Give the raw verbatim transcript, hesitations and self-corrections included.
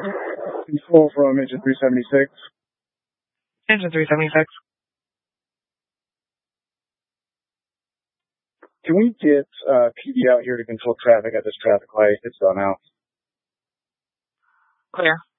Control from engine three seventy-six. Engine three seventy-six. Can we get uh, P D out here to control traffic at this traffic light? It's done out. Clear.